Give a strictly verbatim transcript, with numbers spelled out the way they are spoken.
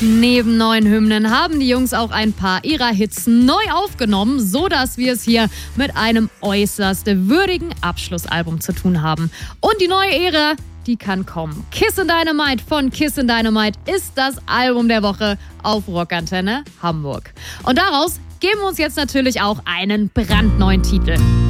Neben neuen Hymnen haben die Jungs auch ein paar ihrer Hits neu aufgenommen, so dass wir es hier mit einem äußerst würdigen Abschlussalbum zu tun haben. Und die neue Ära, die kann kommen. Kissin' Dynamite von Kissin' Dynamite ist das Album der Woche auf Rockantenne Hamburg. Und daraus geben wir uns jetzt natürlich auch einen brandneuen Titel.